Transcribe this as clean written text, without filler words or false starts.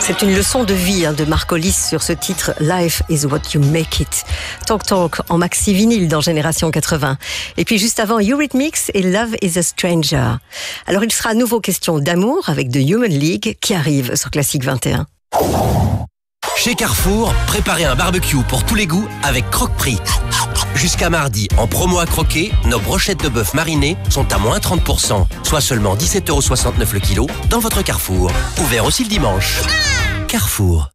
C'est une leçon de vie de Marc Hollis sur ce titre Life is what you make it. Talk Talk en maxi vinyle dans Génération 80. Et puis juste avant Eurythmics et Love is a Stranger. Alors il sera à nouveau question d'amour avec The Human League qui arrive sur Classique 21. Chez Carrefour, préparez un barbecue pour tous les goûts avec Croque-Prix. Jusqu'à mardi, en promo à croquer, nos brochettes de bœuf marinées sont à moins 30%, soit seulement 17,69 € le kilo, dans votre Carrefour. Ouvert aussi le dimanche. Carrefour.